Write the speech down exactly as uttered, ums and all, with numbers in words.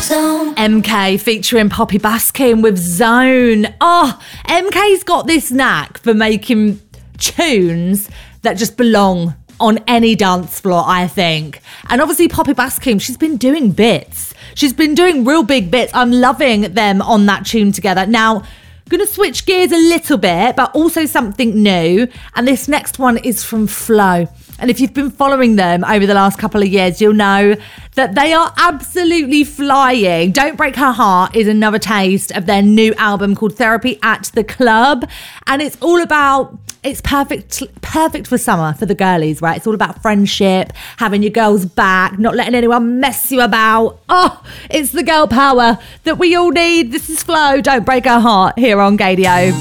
Zone. M K featuring Poppy Baskin with Zone. Oh, M K's got this knack for making tunes that just belong on any dance floor, I think. And obviously Poppy Baskin, she's been doing bits. She's been doing real big bits. I'm loving them on that tune together. Now, I'm going to switch gears a little bit, but also something new. And this next one is from Flo. And if you've been following them over the last couple of years, you'll know that they are absolutely flying. Don't Break Her Heart is another taste of their new album called Therapy at the Club. And it's all about, it's perfect, perfect for summer for the girlies, right? It's all about friendship, having your girls back, not letting anyone mess you about. Oh, it's the girl power that we all need. This is Flo, Don't Break Her Heart, here on Gadio.